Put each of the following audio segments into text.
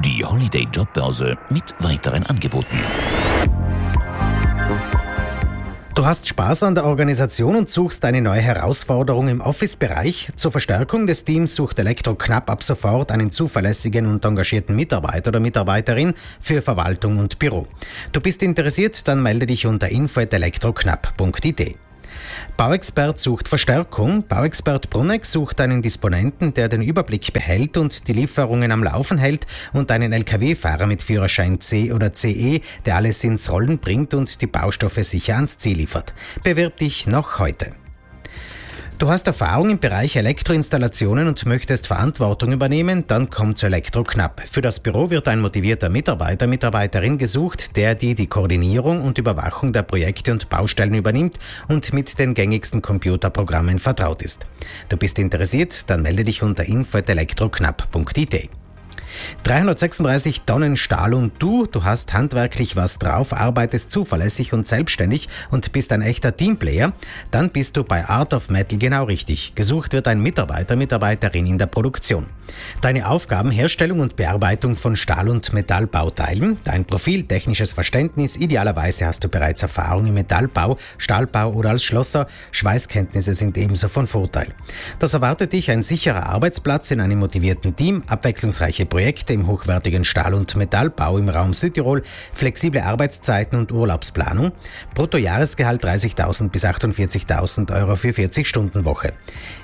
Die Holiday Jobbörse mit weiteren Angeboten. Du hast Spaß an der Organisation und suchst eine neue Herausforderung im Office-Bereich? Zur Verstärkung des Teams sucht Elektro-Knapp ab sofort einen zuverlässigen und engagierten Mitarbeiter oder Mitarbeiterin für Verwaltung und Büro. Du bist interessiert? Dann melde dich unter info@elektroknapp.it. Bauexpert sucht Verstärkung. Bauexpert Brunneck sucht einen Disponenten, der den Überblick behält und die Lieferungen am Laufen hält, und einen Lkw-Fahrer mit Führerschein C oder CE, der alles ins Rollen bringt und die Baustoffe sicher ans Ziel liefert. Bewirb dich noch heute. Du hast Erfahrung im Bereich Elektroinstallationen und möchtest Verantwortung übernehmen? Dann komm zu Elektroknapp. Für das Büro wird ein motivierter Mitarbeiter, Mitarbeiterin gesucht, der die Koordinierung und Überwachung der Projekte und Baustellen übernimmt und mit den gängigsten Computerprogrammen vertraut ist. Du bist interessiert? Dann melde dich unter info@elektroknapp.it. 336 Tonnen Stahl und du hast handwerklich was drauf, arbeitest zuverlässig und selbstständig und bist ein echter Teamplayer, dann bist du bei Art of Metal genau richtig. Gesucht wird ein Mitarbeiter, Mitarbeiterin in der Produktion. Deine Aufgaben: Herstellung und Bearbeitung von Stahl- und Metallbauteilen. Dein Profil: technisches Verständnis. Idealerweise hast du bereits Erfahrung im Metallbau, Stahlbau oder als Schlosser. Schweißkenntnisse sind ebenso von Vorteil. Das erwartet dich: ein sicherer Arbeitsplatz in einem motivierten Team, abwechslungsreiche Projekte im hochwertigen Stahl- und Metallbau im Raum Südtirol, flexible Arbeitszeiten und Urlaubsplanung. Bruttojahresgehalt 30.000 bis 48.000 Euro für 40-Stunden-Woche.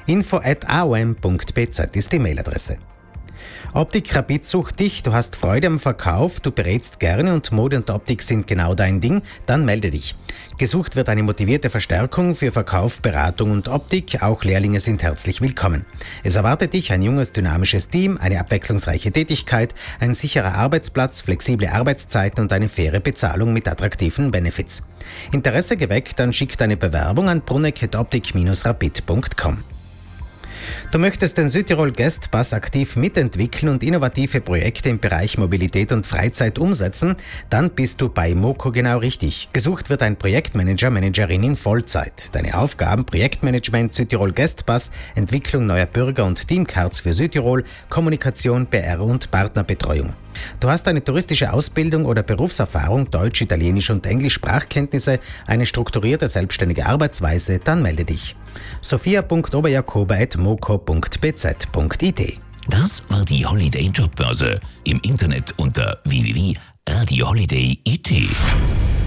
info@aom.bz ist die Mailadresse. Optik Rapid sucht dich, du hast Freude am Verkauf, du berätst gerne und Mode und Optik sind genau dein Ding, dann melde dich. Gesucht wird eine motivierte Verstärkung für Verkauf, Beratung und Optik, auch Lehrlinge sind herzlich willkommen. Es erwartet dich ein junges, dynamisches Team, eine abwechslungsreiche Tätigkeit, ein sicherer Arbeitsplatz, flexible Arbeitszeiten und eine faire Bezahlung mit attraktiven Benefits. Interesse geweckt? Dann schick deine Bewerbung an brunneck@optik-rapid.com. Du möchtest den Südtirol Guest Pass aktiv mitentwickeln und innovative Projekte im Bereich Mobilität und Freizeit umsetzen? Dann bist du bei Moco genau richtig. Gesucht wird ein Projektmanager, Managerin in Vollzeit. Deine Aufgaben: Projektmanagement, Südtirol Guest Pass, Entwicklung neuer Bürger- und Teamcards für Südtirol, Kommunikation, PR und Partnerbetreuung. Du hast eine touristische Ausbildung oder Berufserfahrung, Deutsch, Italienisch und Englisch Sprachkenntnisse, eine strukturierte selbstständige Arbeitsweise, dann melde dich. sophia.oberjakob@moco.bz.it. Das war die Holiday Jobbörse. Im Internet unter www.radioholiday.it.